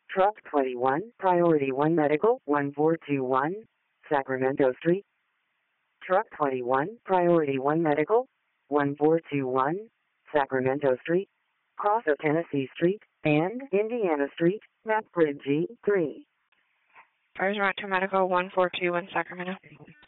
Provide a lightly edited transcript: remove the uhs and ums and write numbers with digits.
Truck 21, Priority 1 Medical, 1421, Sacramento Street. Truck 21, Priority 1 Medical, 1421, Sacramento Street, cross of Tennessee Street, and Indiana Street, map grid G3. Fires Route to Medical 1421 Sacramento.